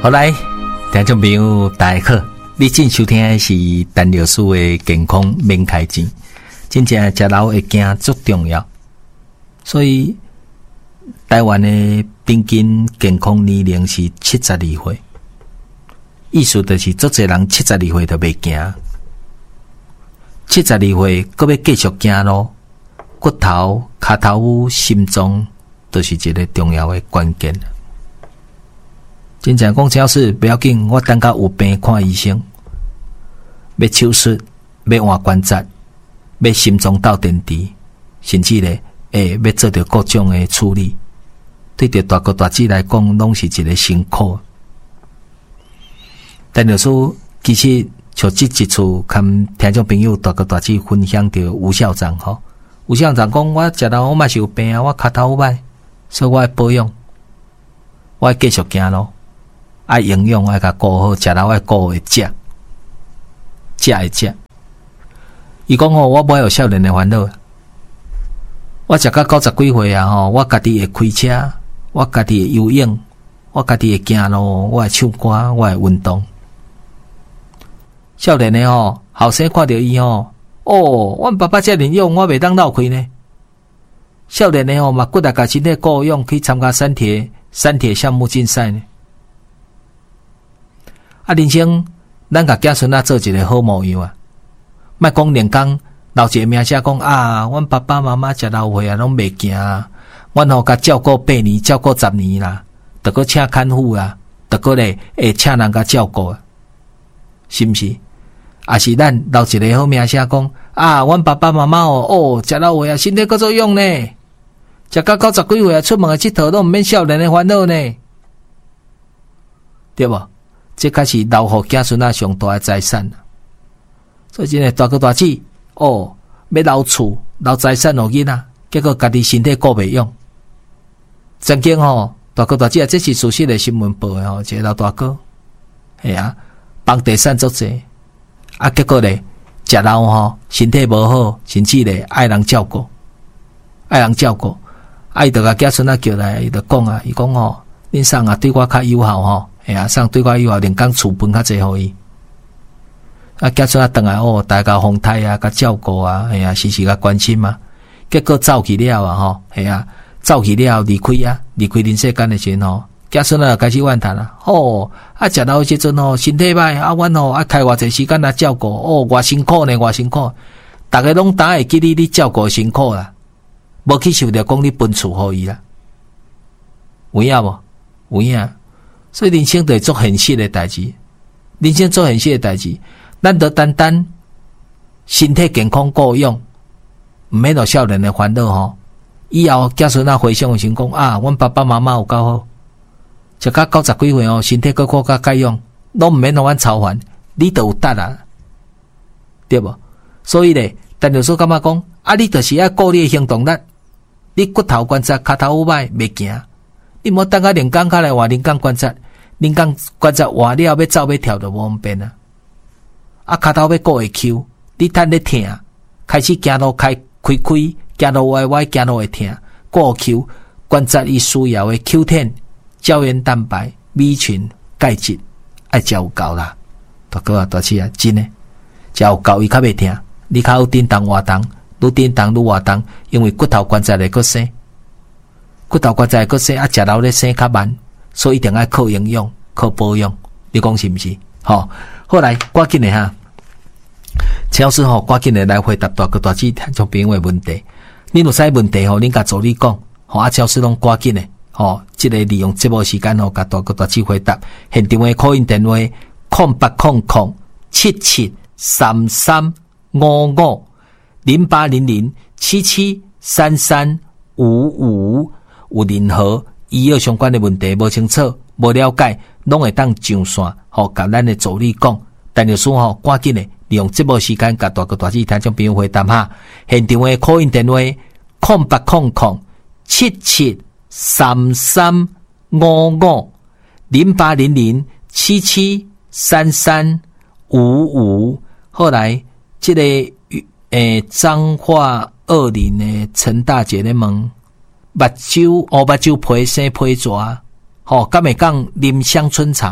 好来，听众朋友大家好，你正收听的是陈老师的健康免开钱，真正食老的惊足重要，所以台湾的平均健康年龄是72岁，意思就是足侪人72岁都袂惊，72岁搁要继续惊咯，骨头、脚头骨、心脏都是一个重要的关键。真正讲只要是不要紧，我等到有病看医生，要手术，要换关节，要心脏斗电池，甚至咧，要做着各种的处理，对着大哥大姐来讲，拢是一个辛苦。但就是其实像这一次，跟听众朋友大哥大姐分享着吴校长吼，吴校长讲，我食到我嘛是有病啊，我脚头有歹，所以我要保养，我要继续行咯。爱营养爱甲顾好，食到爱顾会食会食。伊讲吼，我无有少年的烦恼，我食到90几岁啊吼，我家己会开车，我家己会游泳，我家己会行路，我会唱歌，我会运动。少年的吼，后生看到伊吼，阮爸爸遮能用，我袂当闹开呢。少年的吼嘛，骨力甲身体够用，去参加三铁项目竞赛呢。人生咱甲囝孙仔做一个好模样啊！莫讲连讲留一个名声讲啊，阮爸爸妈妈食老岁啊，拢袂行啊。阮甲照顾8年，照顾10年啦，得个请看护啦，得个咧会请人甲照顾啊，是毋是？也是咱留一个好名声讲啊，阮爸爸妈妈食老岁啊，身体够作用呢，食到90几岁啊，出门的佚佗都毋免少年的烦恼呢，对无？这开始留互囝孙仔上大的财产，所以真诶大哥大姐要留厝留财产互囡仔，结果家己身体顾袂用。曾经大哥大姐这是事实的新闻报的一个老大哥，系啊，房地产足济，结果咧食老身体无好，甚至咧爱人照顾，伊就甲囝孙仔叫来，伊就讲啊，伊讲恁送啊对我较友好送对我友好，连讲厝分较济互伊。囝孙仔转来大家风台啊，甲照顾啊，时时甲关心嘛。结果走去了啊，走去了离开人世间的时阵囝孙仔就开始怨叹啦。食老的时阵身体歹啊，阮开偌济时间来照顾，偌辛苦呢，偌辛苦。大家拢当会记你照顾辛苦啦，无去想着讲你分厝互伊啦，有影无？有影。所以人生就是做现实的代志，咱得单单身体健康够用，毋免有少年的烦恼以后囝孙仔回想的时候讲啊，阮爸爸妈妈有够好，食到90几岁身体够较改用，拢毋免互阮操烦，你就有得啊，对无？所以咧，陈教授感觉讲你就是要顾你的行动力，你骨头关节脚头有歹袂行，你莫等下连工较来换连工关节。恁讲关节换了要走要跳就无方便啊！脚头要顾会抽，你趁咧疼，开始行路开，行路歪，行路会疼，顾抽关节伊需要的 Q10、胶原蛋白、B 群、钙质，爱食有够啦！大哥啊，大姐啊，真诶，食有够伊较袂疼，你较好叮当活动，愈叮当愈活动，因为骨头关节会搁生，食老咧生较慢。所以一定要靠营养、靠保养，你讲是毋是？好来，赶紧的哈，超市赶紧的来回答大哥大姐听众朋友的问题。恁有啥问题恁甲助理讲，超市拢赶紧的，这个利用节目时间甲大哥大姐回答。现场的call in电话0800-7733550800-773355，有任何医药相关的问题无清楚、无了解，拢会当上线，甲咱的助理讲。陈律师赶紧的利用节目时间，甲大哥大姐听众朋友回答哈。现场的call in电话0800-7733550800-773355。后来这个彰化20的陈大姐咧问，目睭皮生皮蛇，敢会讲啉香椿茶？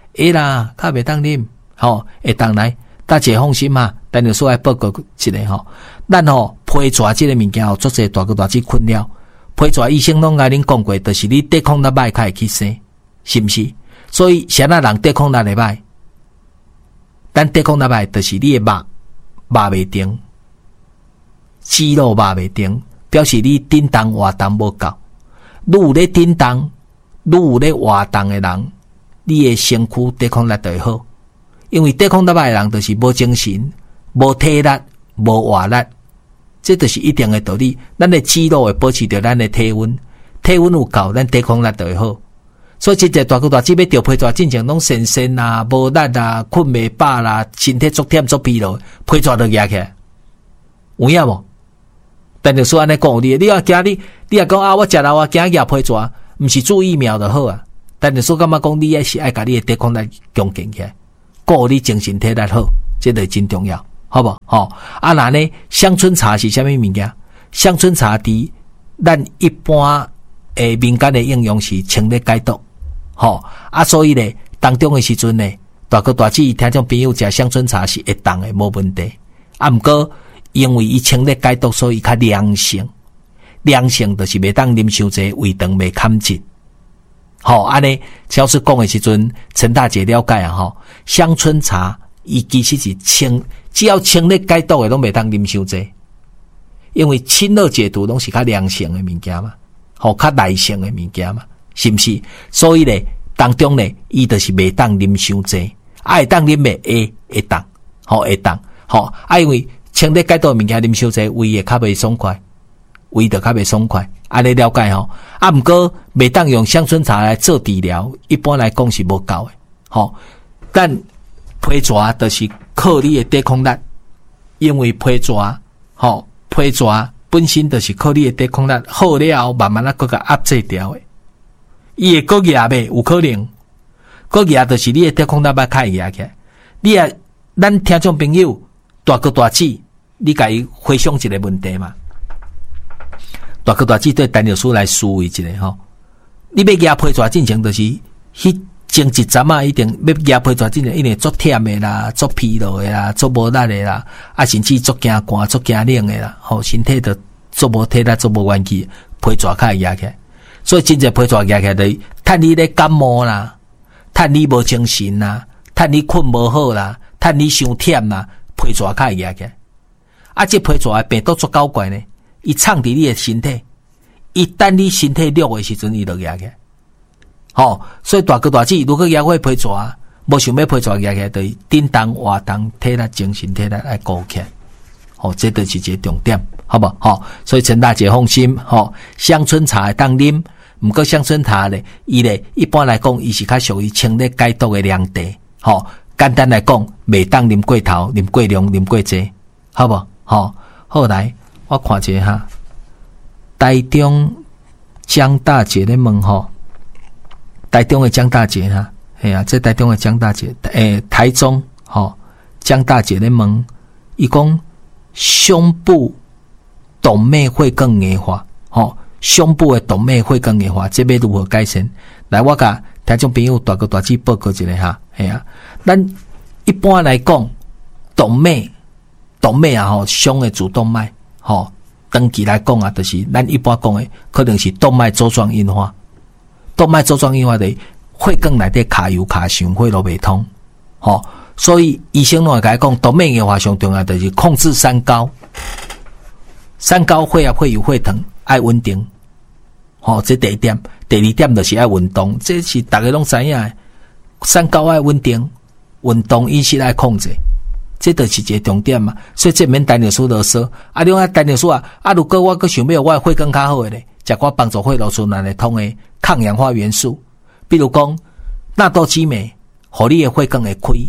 会啦，较袂当啉，吼，会当来，大家放心嘛。陈律师来报告一个吼，咱吼皮蛇这个物件吼，足侪大哥大姐困扰。皮蛇医生拢甲恁讲过，就是你抵抗力歹，才会去生，是毋是？所以啥那人抵抗力会歹，咱抵抗力歹，就是你的肉袂定，肌肉肉袂定，表示你振动活动无够。愈有咧振动，愈有咧活动的人，你的身躯抵抗力就会好。因为抵抗力歹的人，就是无精神、无体力、无活力。这就是一定的道理，咱的肌肉会保持着咱的体温，体温有够，咱抵抗力就会好。所以真正大哥大姐要着皮蛇进前拢神神啦、无力啦、困袂饱啦、身体足忝足疲劳，皮蛇就压起来，有影无？但就是安尼讲你要惊你也讲啊，我食老啊惊压皮蛇，毋是注疫苗就好啊。但就是感觉讲你也是爱甲你的抵抗力强健起来，顾你精神体力好，这就真重要。好不好？啊，那呢？香椿茶是什么物件？香椿茶伫咱一般民间的应用是清热解毒，啊，所以呢，当中的时阵呢，大哥大姐听众朋友食香椿茶是会当的，无问题。啊，毋过因为伊清热解毒，所以较凉性，凉性就是袂当啉伤济，胃肠袂堪紧。安尼，超市讲的时阵，陈大姐了解啊，香椿茶伊其实是清。只要清热解毒的，拢袂当啉伤济，因为清热解毒拢是较凉性的物件嘛，较耐性的物件嘛，是毋是？所以咧，当中咧，伊就是袂当啉伤济，会当啉的会当，会当，因为清热解毒的物件啉伤济，胃会较袂爽快，胃就较袂爽快，安尼了解吼。啊，毋过袂当用香椿茶来做治疗，一般来讲是无够的，但皮蛇就是靠你的抵抗力，因为皮蛇本身就是靠你的抵抗力好了后，慢慢啊，搁甲压制掉的。伊会搁压呗，有可能，搁压就是你的抵抗力要较压起来。你啊，咱听众朋友大哥大姐，你甲伊回想一个问题嘛？大哥大姐对陈律师来思维一下吼，你要压皮蛇进前就是迄。前一阵啊，一定要压皮蛇进来，一定足忝的啦，足疲劳的啦，足无力的啦，啊，甚至足惊寒、足惊冷的啦，身体就足无体力、足无元气，皮蛇较会压起来。所以真正皮蛇压起来，就是趁你咧感冒啦，趁你无精神啦，趁你困无好啦，趁你伤忝啦，皮蛇较会压起来。啊，这皮蛇的病毒足搞怪呢，伊藏伫你的身体，一旦你身体弱的时阵，伊就压起来。所以大哥大姐如果压过皮蛇，无想要皮蛇压起来，就是振动活动体力、精神体力来顾起来。这就是一个重点，好不好？所以陈大姐放心，香椿茶会当啉，毋过香椿茶咧，伊咧一般来讲，伊是较属于清热解毒的凉茶。简单来讲，袂当啉过头、啉过量、啉过济，好不好？后来我看一下哈，台中江大姐咧问台中的江大姐哈，这台中的江大姐，台中江大姐咧问，伊讲胸部动脉会更硬化，胸部的动脉会更硬化，这要如何改善？来，我甲听众朋友大哥大姐报告一下哈，咱一般来讲，动脉啊胸的主动脉，长期来讲啊，就是咱一般讲的，可能是动脉粥状硬化。动脉粥状硬化的血管内底卡油卡伤，血路袂通，所以医生拢会甲伊讲，动脉硬化上重要就是控制三高，三高血压、血油、血糖爱稳定，这第一点。第二点就是爱运动，这是大家拢知影的，三高爱稳定，运动饮食爱控制，这就是一个重点嘛。所以这免陈律师啰嗦，另外陈律师如果我想要我血管较好的咧，食我帮助血路循环会通的抗氧化元素，比如讲纳豆激酶，互你的血管会开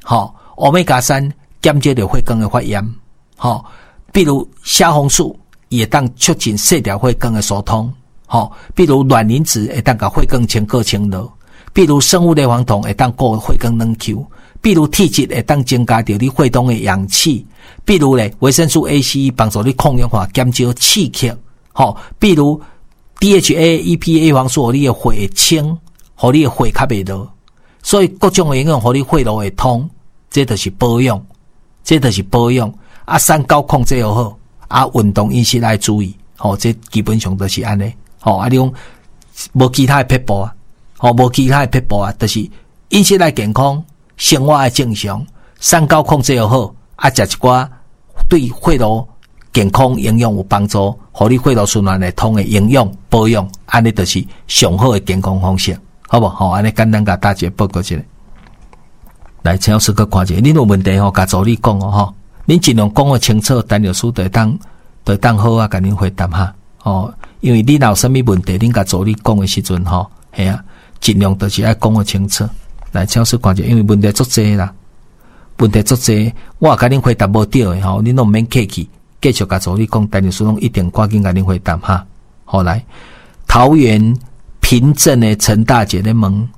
，Omega-3减少着血管的发炎，比如虾红素也当促进细条血管的疏通，比如卵磷脂会当甲血管清过清落，比如生物类黄酮会当顾血管软 Q， 比如体质会当增加着你血中的氧气，比如咧维生素 A、C 帮助你抗氧化，减少刺激，比如 DHA、EPA 黄素，互你的血清，互你的血较袂落， 所以各种的营养互你血路会通，这就是保养，这就是保养。啊，三高控制又好，啊，运动饮食爱注意，这基本上都是安尼，啊，你讲无其他的撇步啊，无其他的撇步啊，就是饮食爱健康，生活爱正常，三高控制又好，啊，食一寡对血路健康营养有帮助，互你血路循环会通的营养保养，安尼就是上好的健康方式，好不好？安尼简单甲大家报告一下。来，请老师去看一下，恁有问题甲助理讲哦，恁尽量讲个清楚，陈老师就当好啊，甲恁回答哈。因为恁若有啥物问题，恁甲助理讲的时阵系啊，尽量就是爱讲个清楚。来，请老师看一下，因为问题足济啦，问题足济，我甲恁回答无对的恁都毋免客气，继续甲助理讲，陈老师拢一定赶紧甲恁回答哈。好，来，桃园平镇的陈大姐咧问，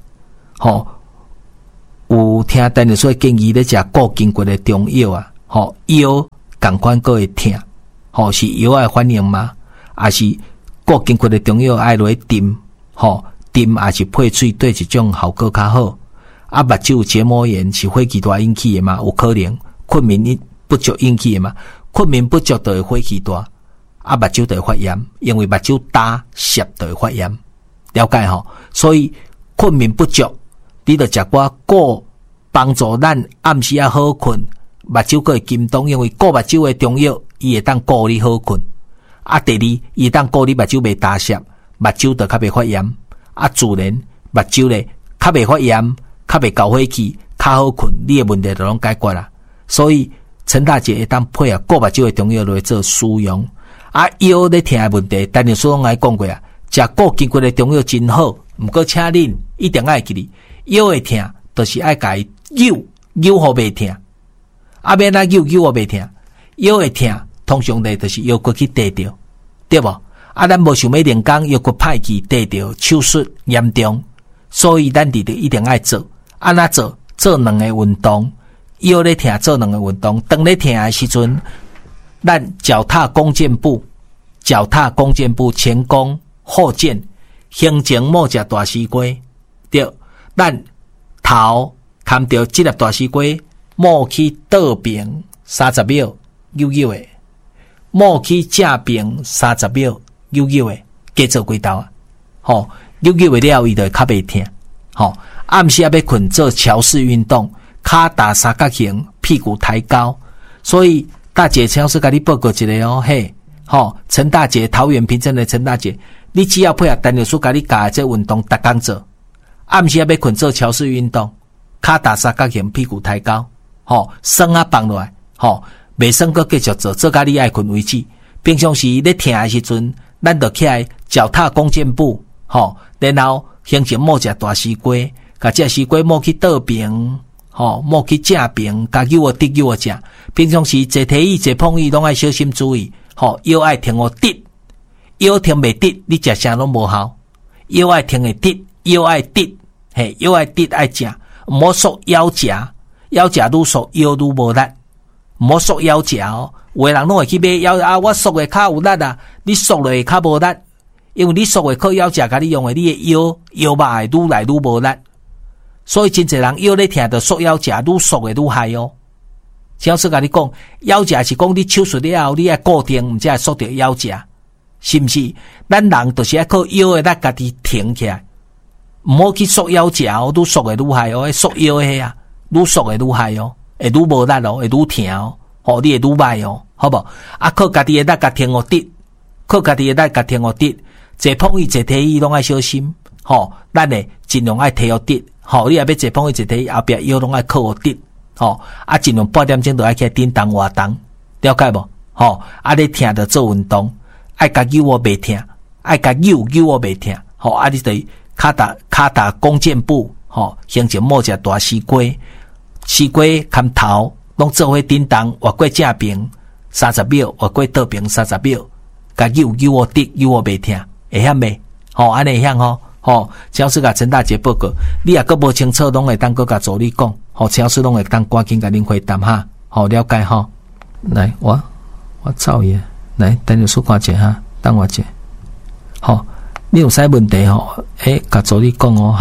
有听陈老师建议咧食固筋骨的中药啊，腰同款个会痛，是腰的反应吗？还是固筋骨的中药爱落去浸，浸还是配水对一种效果较好？啊，目睭结膜炎是火气大引起的吗？有可能，困眠不足引起的嘛？困眠不足就会火气大，啊，目睭就会发炎，因为目睭大涩就会发炎，了解所以困眠不足，你就食寡固帮助咱暗时啊好困，目睭个会金动，因为固目睭的中药，伊会当顾你好困。啊，第二，伊当顾你目睭袂大涩，目睭就较袂发炎。啊，自然目睭咧较袂发炎，较袂交火气，较好困，你的问题就拢解决啦。所以陈大姐会当配合固目睭的中药来做使用。啊，腰咧疼的问题，但是所拢爱讲过啊，食固筋骨的中药真好，毋过请恁一定爱记哩，腰会疼，就是爱甲伊扭互袂疼。啊，免哪扭互袂疼，腰会疼，通常咧就是腰骨去跌着，对无？啊，咱无想要连工腰骨歹去跌着，手术严重，所以咱一定爱做。安怎做？做两个运动，腰咧疼做两个运动。当咧疼的时阵，咱脚踏弓箭步，前弓后箭，行前莫食大西瓜，对，咱头牵着这粒大西瓜，莫去倒边30秒，悠悠的，莫去正边30秒，悠悠的，加做几道啊？悠悠的了，伊就较袂疼。暗时要困做桥式运动，脚打三角形，屁股抬高。所以大姐，请老师甲你报告一下嘿，陈大姐，桃园平镇的陈大姐，你只要配合陈老师甲你教的这运动，逐工做。暗时要困做桥式运动，脚打三角形，屁股抬高，酸啊放落来，袂酸阁继续做，做甲你爱困为止。平常时咧疼的时阵，咱就起来脚踏弓箭步，然后行前莫食大西瓜，甲这西瓜莫去倒边，莫去正边，甲叫我滴叫我食。平常时坐梯椅、坐碰椅拢爱小心注意，腰爱停互直，腰停袂直，你食啥拢无效。腰爱停会直，腰爱直，腰爱直爱食，毋好缩腰夹，腰夹愈缩腰愈无力，毋好缩腰夹哦。有的人拢会去买腰啊，我缩的较有力啊，你缩落会较无力，因为你缩的靠腰夹甲你用的，你的腰肉会愈来愈无力。所以真侪人腰咧疼着缩腰夹，愈缩的愈害哦。老师甲你讲，腰夹是讲你手术了后，你爱固定，毋才会缩着腰夹，是毋是？咱人就是爱靠腰的力家己挺起来，毋好去缩腰夹哦，愈缩的愈害哦，缩腰的迄啊，愈缩的愈害哦，会愈无力哦，会愈疼哦，你会愈歹哦，好无？啊，靠家己的力甲挺互直，靠家己的力甲挺互直，坐碰椅、坐梯椅拢爱小心，咱会尽量爱提互直，你也要坐碰椅、坐梯椅后壁腰拢爱靠互直。尽量半点钟就爱起来叮当活动，了解无？你疼着做运动，爱甲扭我袂疼，爱甲扭我袂疼，你就脚踏弓箭步，行前莫食大西瓜，西瓜牵头拢做伙叮当，活过正边30秒，活过倒边30秒，甲扭我直，扭我袂疼，会晓未？安尼会晓请老师甲陈大姐报告，你也阁无清楚，拢会当阁甲助理讲。请老师拢会当赶紧甲恁回答哈，了解哈。来，我照伊来，等老师看者哈，等我者。你有啥问题甲助理讲哈。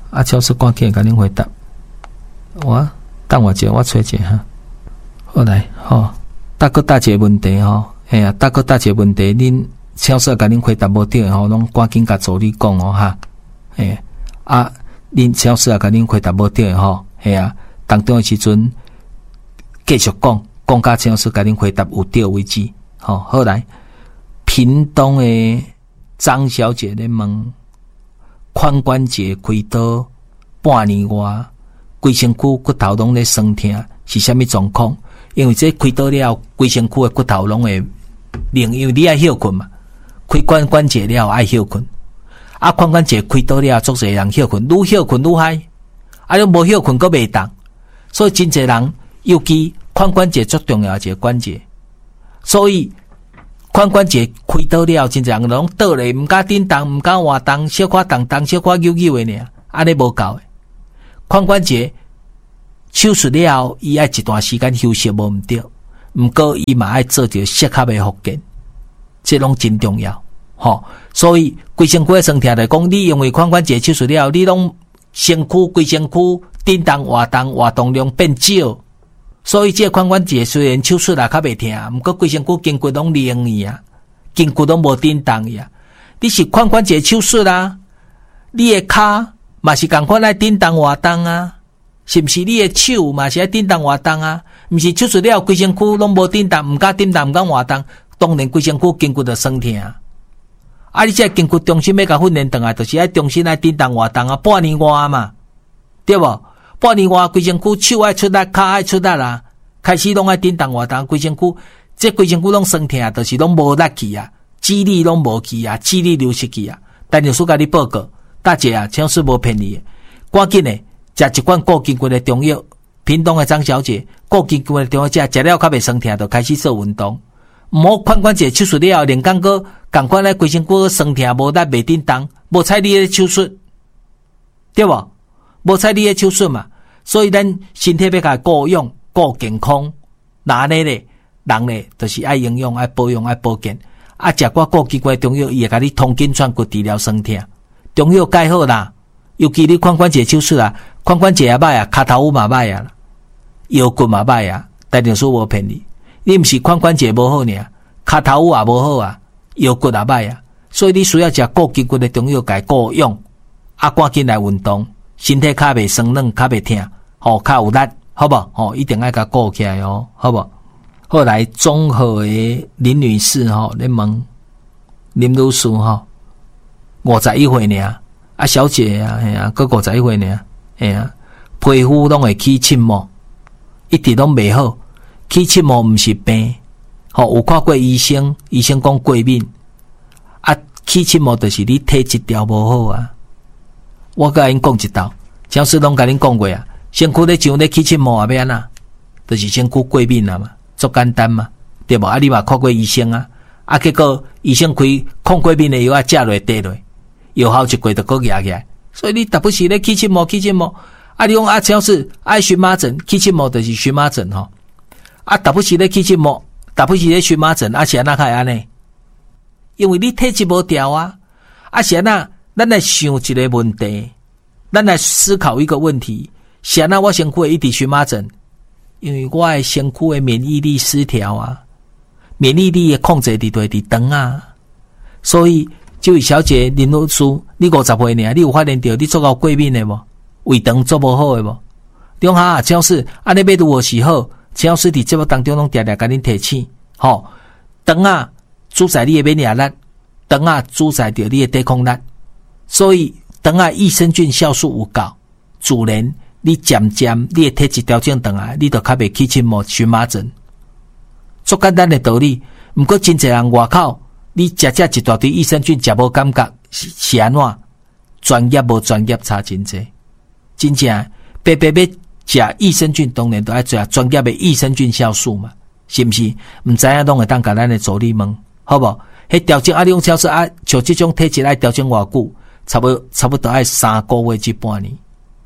啊，超市赶紧甲恁回答。等我一下，我找一下哈。好来，答个大一个问题嘿啊，答个大一个问题，恁超市甲恁回答无对拢赶紧甲助理讲哈。嘿啊，恁超市甲恁回答无对嘿啊，当中的时阵继续讲甲超市甲恁回答有对为止。好来，屏东的张小姐咧问，髋关节开刀半年外，规身躯骨头拢咧酸痛，是啥物状况？因为这开刀了，规身躯的骨头拢会另，因为你爱休困嘛，开髋关节了爱休困，啊髋关节开刀了，足侪人休困，愈休困愈歹，啊你无休困阁袂当，所以真侪人，尤其髋关节最重要一个关节，所以髋关节开刀了，真侪人拢倒咧，毋敢顶动，毋敢活动，小可动动，小可扭扭的尔，安尼无够的。髋关节手术了，伊爱一段时间休息无毋对，毋过伊嘛爱做着适合的复健，这拢真重要。所以规身躯的酸痛来讲，你因为髋关节手术了，你拢身躯规身躯顶动活动量变少，所以这髋关节虽然手术啦较袂痛，毋过规身躯筋骨拢灵去啊，筋骨拢无顶动去啊。你是髋关节手术啦，你的骹嘛是共款来顶动活动啊。是毋是你的手嘛是爱顶动活动啊？毋是手术了规身躯拢无顶动，毋敢顶动，毋敢活动，当然规身躯筋骨就酸痛啊！啊，你这筋骨重新要甲训练转来，就是爱重新来顶动活动啊，半年外嘛，对无？半年外规身躯手爱出力，骹爱出力啦，开始拢爱顶动活动，规身躯这规身躯拢酸痛，就是拢无力气啊，肌力拢无去啊，肌力流失去啊。但律师甲你报告，大姐啊，超市无骗你的，赶紧的。食一罐固筋骨的中药，屏东的张小姐，固筋骨的中药食了较袂酸痛，就开始做运动。毋好髋关节手术了，连刚个共款咧规身躯酸痛无力袂顶动，无采你的手术，对无？无采你的手术嘛，所以咱身体要甲顾养、顾健康，那安尼咧，人咧就是爱营养、爱保养、爱保健。啊，食寡固筋骨的中药，伊会甲你通筋串骨治疗酸痛。中药改好啦，尤其你髋关节手术啊。髋关节也歹啊，骹头有嘛歹啊，腰骨嘛歹啊，但律师无骗你，你毋是髋关节无好呢，骹头有也无好啊，腰骨也歹啊，所以你需要食固筋骨的中药来顾养，啊，赶紧来运动，身体较袂酸软，较袂痛，较有力，好不？一定爱甲顾起来哦，好不？后来中和的林女士咧问林女士51岁呢，啊小姐啊，嘿啊，佮51岁呢。皮肤拢会起青毛，一直拢袂好。起青毛毋是病，有看过医生，医生讲过敏。啊，起青毛就是你体质调无好啊。我甲因讲一道，超市拢甲恁讲过啊。身躯咧上咧起青毛啊，要安那？就是身躯过敏啊嘛，足简单嘛，对无？啊，你嘛看过医生啊？啊，结果医生开抗过敏的药啊，食落滴落，药效一过就搁压起来。所以你特不是咧起青毛，啊！你讲啊，只要是爱荨麻疹，起青毛就是荨麻疹啊，特不是咧起青毛，特不是咧荨麻疹，啊是安那开安尼？因为你体质无调啊，啊是安那？咱来想一个问题，咱来思考一个问题，是安那我身躯会一直荨麻疹？因为我的身躯的免疫力失调啊，免疫力的控制伫长啊，所以。这位小姐林老师，你50岁呢，你有发现到你做到过敏的无？胃肠做无好的无？中下超市安尼要如何是好？超市伫节目当中拢常常甲恁提醒，肠啊主宰你的免疫力，肠啊主宰着你的抵抗力，所以肠啊益生菌酵素有够，自然你渐渐你的体质调整肠啊，你就较袂起青毛荨麻疹。足简单的道理，毋过真侪人外口。你食一大堆益生菌，食无感觉是安怎？专业无专业差真济，真正白要食益生菌，当然都要食专业的益生菌酵素嘛，是毋是？毋知影拢会当甲咱的助理问，好无？迄调整你用超市像这种体质爱调整偌久，差不多爱3个月至半年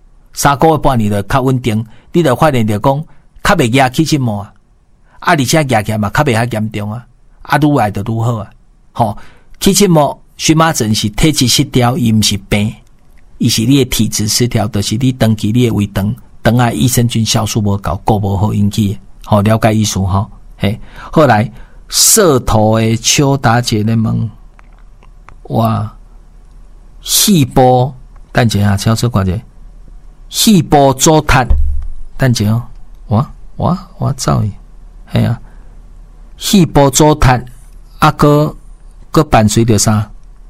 ，3个月半年就较稳定，你就发现着讲较袂压起青毛啊，而且压起来嘛较袂遐严重啊，愈来就愈好啊。起青毛荨麻疹是体质失调，伊毋是病， 伊是你的体质失调，就是你长期你的胃肠啊益生菌酵素无够，够无好引起的。好，了解意思吼。嘿，后来舌头的邱达姐咧问，哇，细胞，等一下，超出看者，细胞组塌，等一下哦，我走伊，系啊，细胞组塌，个伴随着啥？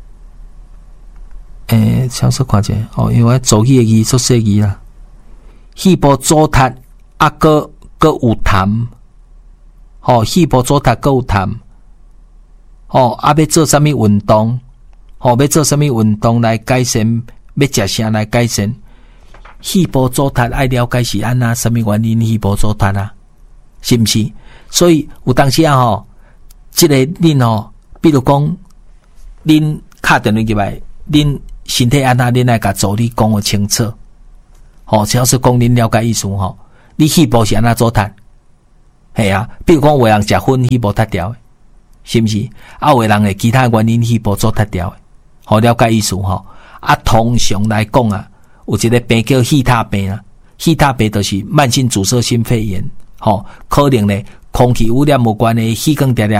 超出看者，因为做起个字做细字啦，细胞组塌，个有痰。细胞组塌够有痰，要做啥物运动？要做啥物运动来改善？要食啥来改善？细胞组塌爱了解是安那？什么原因细胞组塌啊？是不是？所以有当时啊，这个恁比如讲，恁敲电话入来，恁身体安那，恁来甲助理讲个清楚。只要是讲恁了解意思你细胞是安那组塌？系啊，比如讲有人食薰细胞塌掉的，是不是？有人的其他原因细胞组塌掉的，了解意思通常来讲啊，有一个病叫希塔病啊，希塔病就是慢性阻塞性肺炎，可能呢空气污染有关系，气管常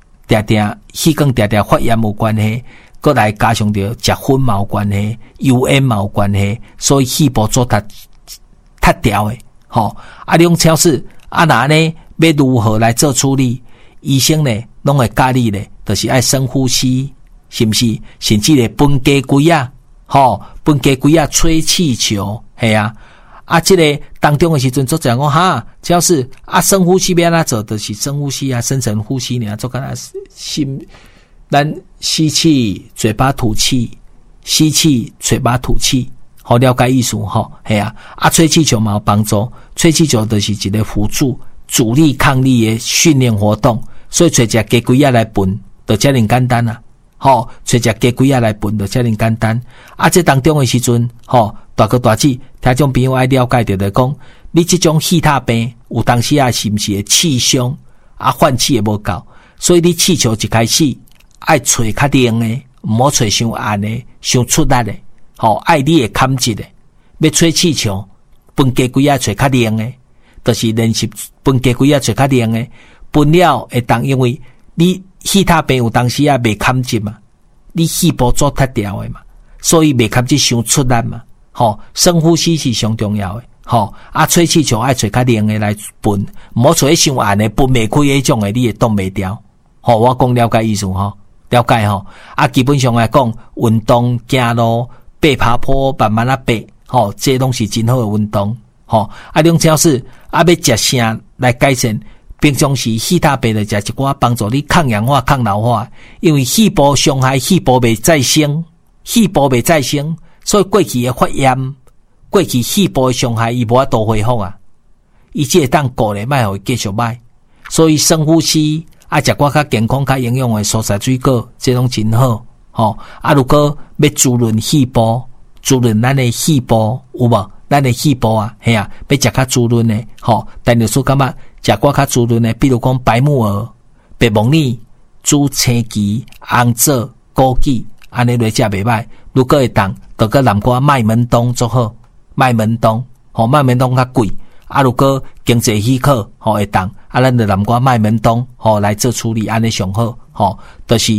常发炎有关系，搁来加上着食薰嘛有关系，油烟嘛有关系，所以细胞组塌掉的，这种超市哪呢？要如何来做处理？医生呢，拢会教你呢，就是爱深呼吸，是不是？甚至咧分家规啊，分家规啊，吹气球，系啊。这个当中的时阵，做讲哈，只要是深呼吸要安怎做，就是深呼吸啊，深层呼吸呢，做干咱吸气，嘴巴吐气，吸气，嘴巴吐气，了解意思系啊。吹气球嘛有帮助，吹气球就是一个辅助。阻力抗力的训练活动，所以找只鸡龟仔来分，就遮尔简单啊！找只鸡龟仔来分，就遮尔简单。这当中的时阵，大哥大姐，听众朋友爱了解着讲，你这种气塔病，有当时是不是会气胸换气也无够，所以你气球一开始爱找较冷的，唔好找伤暗的、伤出力的，爱你的感觉的，要吹气球，分鸡龟仔找较冷的。就是练习分鸡龟找较冷的，分了会当，因为你气塔病有当时未感觉嘛，你细胞组塌掉的嘛，所以未感觉伤出力嘛。深呼吸是上重要的。吹气球爱找较冷的来分，唔好找伤暗的分未开迄种的，你会挡袂掉。我讲了解意思了解基本上来讲，运动走路、爬爬坡、慢慢爬，这拢是真好的运动。种只要是要食啥来改善，平常时气塔病的食一寡帮助你抗氧化、抗老化，因为细胞伤害，细胞未再生，所以过去的发炎，过去细胞的伤害伊无法度恢复啊，伊只会当顾咧，莫互伊继续歹。所以深呼吸，食寡较健康、较营养的蔬菜水果，这种真好。如果要滋润细胞，滋润咱的细胞有无？咱的细胞啊，系啊，要食较滋润的，但是说感觉食寡较滋润的，比如讲白木耳、白木耳、煮青桔、红枣、枸杞，安尼来食袂歹。如果会当，就搁南瓜麦门冬做好，麦门冬较贵。如果经济许可，会当，咱就南瓜麦门冬，来做处理，安尼上好，就是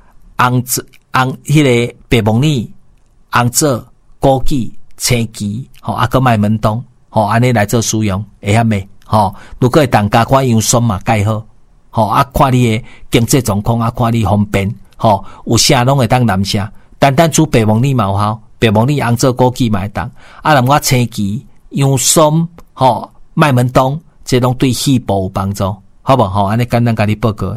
迄个白木耳、红枣、枸杞。青桔，搁麦门冬，安尼来做使用，会晓未？如果会当加款洋葱嘛，介好，看你的经济状况，看你方便，有啥拢会当南下，单煮白木耳嘛有效，白木耳、红枣、枸杞嘛会当，南瓜、青桔、洋葱，麦门冬，这拢对细胞有帮助，好不好？安尼简单甲你报告，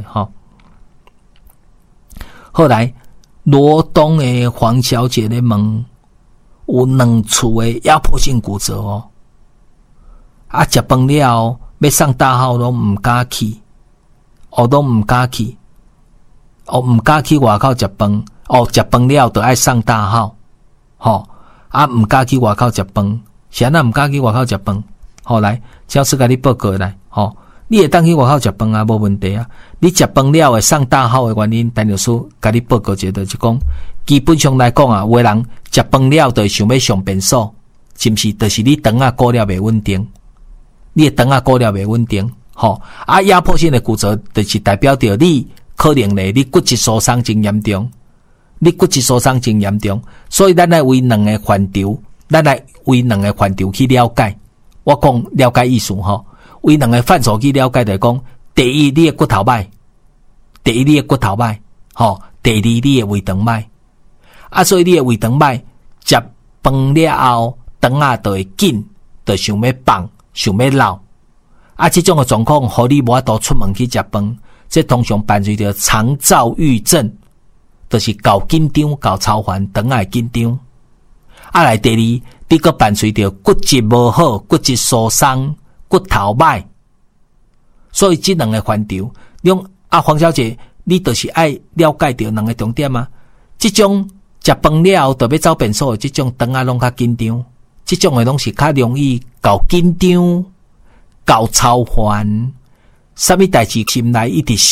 后来，罗东的黄小姐咧问。有两处的压迫性骨折食饭了要上大号都唔敢去，都唔敢去，唔敢去外口食饭，食饭了就爱上大号，唔敢去外口食饭，是安那唔敢去外口食饭，来，教师甲你报告来， 你会当去外口食饭啊，无问题啊。你食饭了会上大号的原因，陈律师甲你报告一下，就是讲，基本上来讲啊，有的人食饭了就想要上便所，是毋是？就是你肠啊过了袂稳定，你的肠啊过了袂稳定，吼啊压迫性的骨折，就是代表着你可能咧，你骨质疏松真严重，你骨质疏松真严重，所以咱来为两个范畴，去了解。我讲了解意思吼，为两个范畴去了解就是讲，第一你的骨头歹，吼，第二你的胃肠歹，啊，所以你的胃肠歹，食饭了后，肠啊就会紧，就想要放，想要闹，啊，这种的状况，互你无法度出门去食饭，这通常伴随着肠躁郁症，就是搞紧张、搞操烦，肠啊会紧张。啊，来第二，你个伴随着骨质无好、骨质疏松、骨头歹，所以这两个范畴，黄小姐，你就是爱了解到两个重点啊。这种食饭了后就要走便所的这种肠啊拢较紧张，这种的拢是较容易搞紧张、搞操烦，什么代志心内一直